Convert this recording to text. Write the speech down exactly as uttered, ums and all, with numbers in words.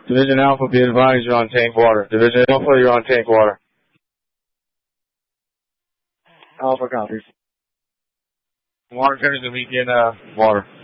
Division Alpha, be advised you're on tank water. Division Alpha, you're on tank water. Alpha copies. Water carriers will meet you in uh, water.